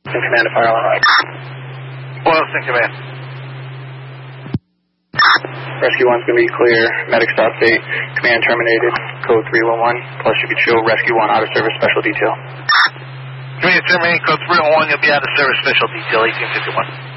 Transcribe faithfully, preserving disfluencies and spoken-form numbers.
Command to fire alarm. Boylston, command. Rescue one's going to be clear. Medic stop date. Command terminated. Code three one one. Plus you could show Rescue one out of service special detail. Command terminated. Code three one one. You'll be out of service special detail eighteen fifty-one.